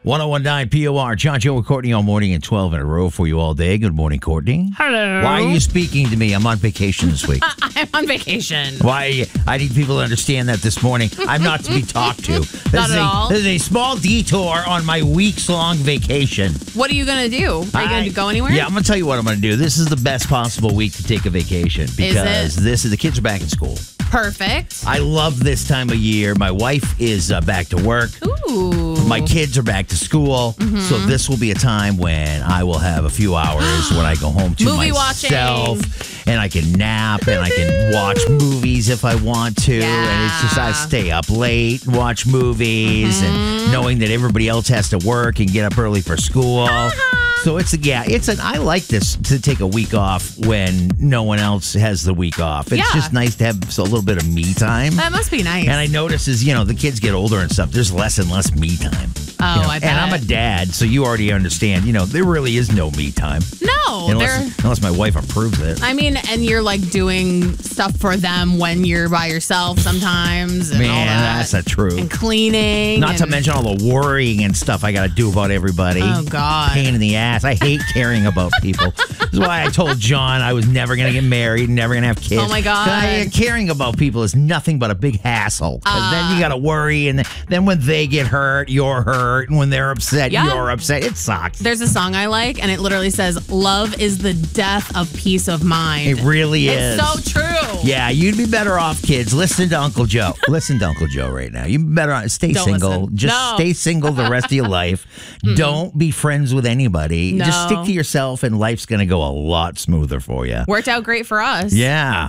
1019 POR, John, Joe, and Courtney all morning and 12 in a row for you all day. Good morning, Courtney. Hello. Why are you speaking to me? I'm on vacation this week. I'm on vacation. Why? I need people to understand that this morning. I'm not to be talked to. Not at all. This is a small detour on my weeks-long vacation. What are you going to do? Are you going to go anywhere? Yeah, I'm going to tell you what I'm going to do. This is the best possible week to take a vacation because the kids are back in school. Perfect. I love this time of year. My wife is back to work. Ooh. My kids are back to school. Mm-hmm. So this will be a time when I will have a few hours when I go home to Movie myself. watching. And I can nap and I can watch movies if I want to. Yeah. And it's just I stay up late, watch movies, Mm-hmm. and knowing that everybody else has to work and get up early for school. So I like this to take a week off when no one else has the week off. It's just nice to have a little bit of me time. That must be nice. And I notice as, the kids get older and stuff, there's less and less me time. Oh, I bet. And I'm a dad, so you already understand, there really is no me time. No. Unless my wife approves it. I mean, and you're like doing stuff for them when you're by yourself sometimes. And all that. That's the truth. And cleaning. Not to mention all the worrying and stuff I got to do about everybody. Oh, God. Pain in the ass. I hate caring about people. This is why I told John I was never going to get married, never going to have kids. Oh, my God. Caring about people is nothing but a big hassle. Because then you got to worry, and then when they get hurt, you're hurt. And when they're upset, you're upset. It sucks. There's a song I like, and it literally says, "Love is the death of peace of mind." It really is. It's so true. Yeah, you'd be better off, kids. Listen to Uncle Joe. Listen to Uncle Joe right now. You'd be better off. Stay Don't single. listen. Just stay single the rest of your life. Don't be friends with anybody. No. Just stick to yourself, and life's going to go a lot smoother for you. Worked out great for us. Yeah.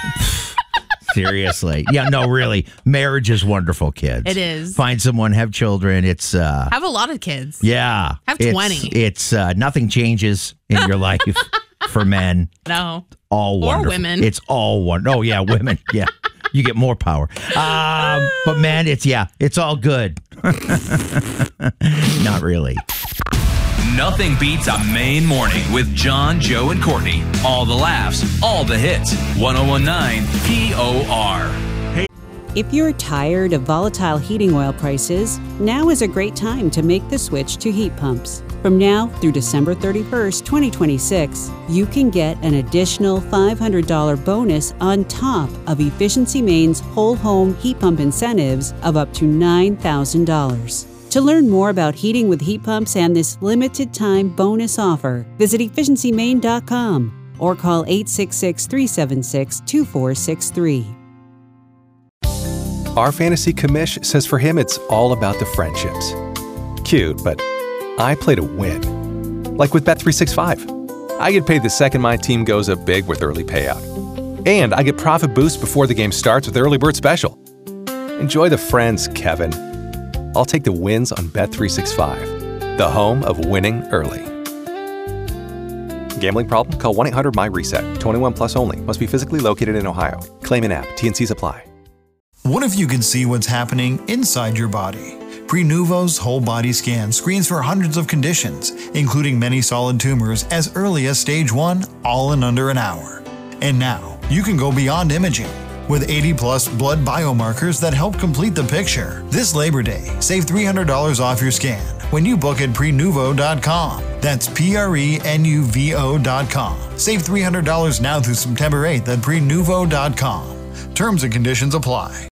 Seriously. Yeah, no, really. Marriage is wonderful, kids. It is. Find someone, have children. It's Have a lot of kids. yeah. Have 20. It's nothing changes in your life for men. No. All wonderful. Or women. It's all wonderful. Oh, yeah, women. Yeah. You get more power. But man, it's all good. Not really. Nothing beats a Maine morning with John, Joe, and Courtney. All the laughs, all the hits. 1019 POR. If you're tired of volatile heating oil prices, now is a great time to make the switch to heat pumps. From now through December 31st, 2026, you can get an additional $500 bonus on top of Efficiency Maine's whole home heat pump incentives of up to $9,000. To learn more about heating with heat pumps and this limited time bonus offer, visit efficiencymaine.com or call 866-376-2463. Our fantasy commish says for him it's all about the friendships. Cute, but I play to win. Like with Bet365. I get paid the second my team goes up big with early payout. And I get profit boost before the game starts with Early Bird Special. Enjoy the friends, Kevin. I'll take the wins on Bet365, the home of winning early. Gambling problem? Call 1-800-MY-RESET. 21 plus only. Must be physically located in Ohio. Claim in app. T&Cs apply. What if you could see what's happening inside your body? Prenuvo's whole body scan screens for hundreds of conditions, including many solid tumors as early as stage 1, all in under an hour. And now, you can go beyond imaging. With 80-plus blood biomarkers that help complete the picture. This Labor Day, save $300 off your scan when you book at Prenuvo.com. That's Prenuvo.com. Save $300 now through September 8th at Prenuvo.com. Terms and conditions apply.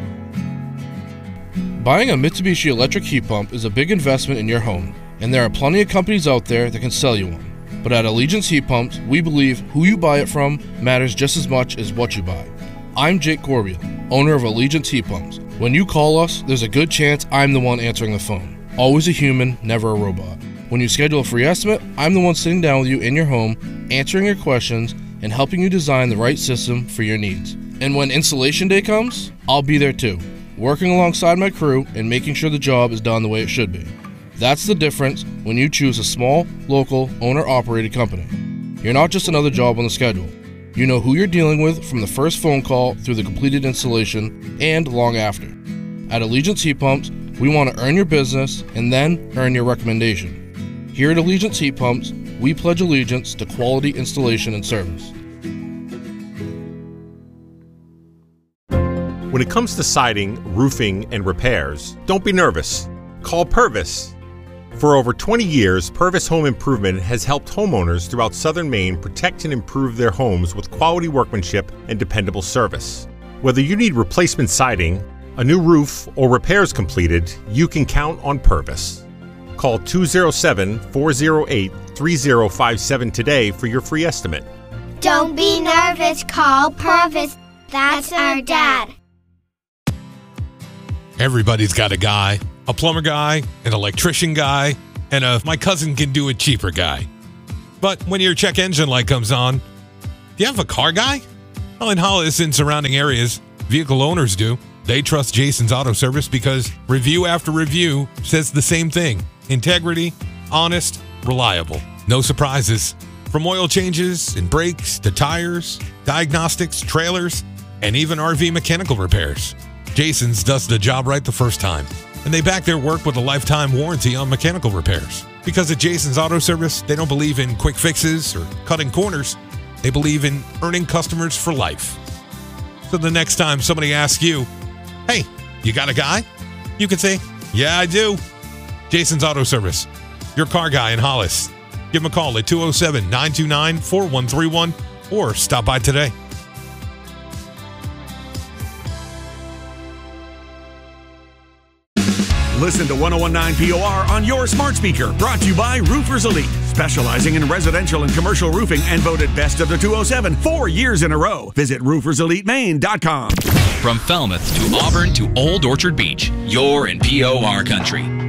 Buying a Mitsubishi electric heat pump is a big investment in your home, and there are plenty of companies out there that can sell you one. But at Allegiance Heat Pumps, we believe who you buy it from matters just as much as what you buy. I'm Jake Corbiel, owner of Allegiance Heat Pumps. When you call us, there's a good chance I'm the one answering the phone. Always a human, never a robot. When you schedule a free estimate, I'm the one sitting down with you in your home, answering your questions, and helping you design the right system for your needs. And when installation day comes, I'll be there too, working alongside my crew and making sure the job is done the way it should be. That's the difference when you choose a small, local, owner-operated company. You're not just another job on the schedule. You know who you're dealing with from the first phone call through the completed installation and long after. At Allegiance Heat Pumps, we want to earn your business and then earn your recommendation. Here at Allegiance Heat Pumps, we pledge allegiance to quality installation and service. When it comes to siding, roofing, and repairs, don't be nervous. Call Purvis. For over 20 years, Purvis Home Improvement has helped homeowners throughout southern Maine protect and improve their homes with quality workmanship and dependable service. Whether you need replacement siding, a new roof, or repairs completed, you can count on Purvis. Call 207-408-3057 today for your free estimate. Don't be nervous, call Purvis. That's our dad. Everybody's got a guy. A plumber guy, an electrician guy, and a my cousin can do it cheaper guy. But when your check engine light comes on, do you have a car guy? Well, in Hollis and surrounding areas, vehicle owners do. They trust Jason's Auto Service because review after review says the same thing. Integrity, honest, reliable. No surprises. From oil changes and brakes to tires, diagnostics, trailers, and even RV mechanical repairs. Jason's does the job right the first time. And they back their work with a lifetime warranty on mechanical repairs. Because at Jason's Auto Service, they don't believe in quick fixes or cutting corners. They believe in earning customers for life. So the next time somebody asks you, hey, you got a guy? You can say, yeah, I do. Jason's Auto Service, your car guy in Hollis. Give them a call at 207-929-4131 or stop by today. Listen to 101.9 POR on your smart speaker. Brought to you by Roofers Elite, specializing in residential and commercial roofing and voted best of the 207 4 years in a row. Visit rooferselitemaine.com. From Falmouth to Auburn to Old Orchard Beach, you're in POR country.